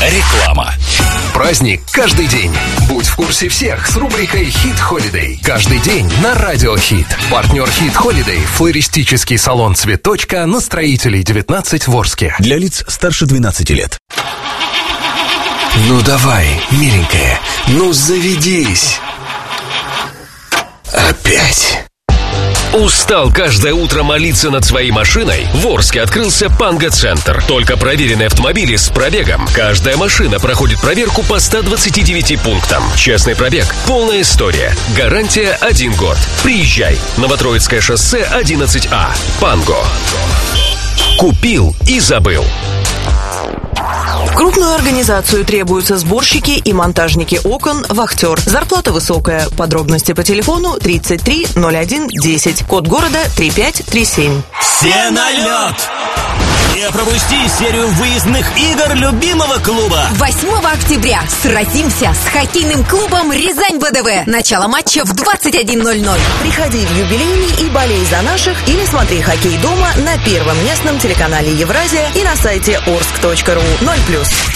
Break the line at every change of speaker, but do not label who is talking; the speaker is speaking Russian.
Реклама. Праздник каждый день. Будь в курсе всех с рубрикой «Хит Холидей». Каждый день на Радио Хит. Партнер «Хит Холидей» — флористический салон «Цветочка» на Строителей 19 в Орске.
Для лиц старше 12 лет.
Ну давай, миленькая, ну заведись. Опять.
Устал каждое утро молиться над своей машиной? В Орске открылся Панго-центр. Только проверенные автомобили с пробегом. Каждая машина проходит проверку по 129 пунктам. Честный пробег, полная история. Гарантия 1 год. Приезжай. Новотроицкое шоссе 11А. Панго. Купил и забыл.
В крупную организацию требуются сборщики и монтажники окон «Вахтер». Зарплата высокая. Подробности по телефону 33 01 10. Код города 3537.
Все на лед! Не пропусти серию выездных игр любимого клуба.
8 октября сразимся с хоккейным клубом «Рязань ВДВ». Начало матча в 21:00.
Приходи в юбилейный и болей за наших или смотри хоккей дома на первом местном телеканале «Евразия» и на сайте orsk.ru. 0+.